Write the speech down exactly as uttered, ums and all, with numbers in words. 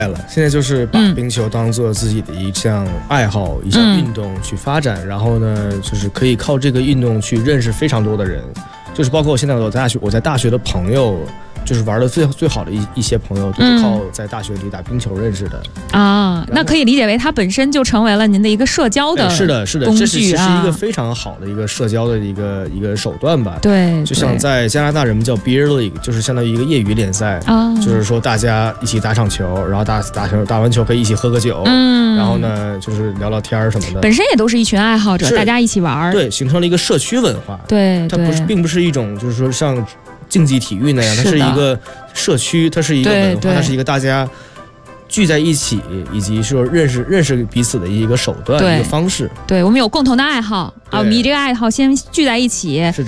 了，现在就是把冰球当做自己的一项爱好、嗯、一项运动去发展，然后呢，就是可以靠这个运动去认识非常多的人，就是包括我现在我在大学我在大学的朋友。就是玩的最最好的一一些朋友，都是靠在大学里打冰球认识的、 嗯、啊。那可以理解为它本身就成为了您的一个社交的工具、啊、 是的，是的，这是其实一个非常好的一个社交的一个一个手段吧。 对， 就像在加拿大人们叫 Beer League， 就是相当于一个业余联赛啊，就是说大家一起打场球，然后打打球打完球可以一起喝个酒，嗯，然后呢就是聊聊天什么的。 本身也都是一群爱好者，大家一起玩， 对，形成了一个社区文化。 对， 它不是并不是一种就是说像。竞技体育那样，它是一个社区，它是一个文化，它是一个大家聚在一起，以及说认识认识彼此的一个手段，一个方式。 对，我们有共同的爱好啊，我们以这个爱好先聚在一起。